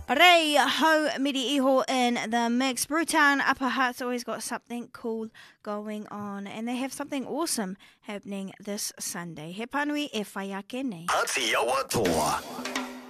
Rei Ho Miri Iho in the mix. Brewtown Upper Hutt's always got something cool going on, and they have something awesome happening this Sunday. He panui e whai ake nei. Ati awa toa.